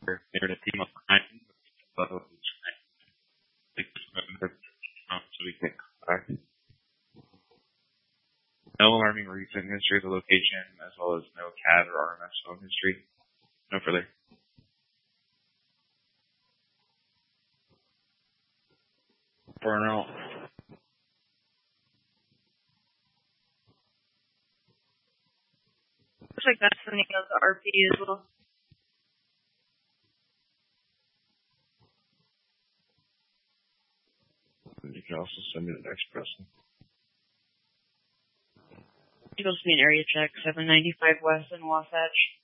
They're the team of behind, but so we can no alarming recent history of the location, as well as no CAD or RMS phone history. No further. Burnout. Looks like that's the name of the RPD as well. You can also send me the next person. Eagles being area check 795 West in Wasatch.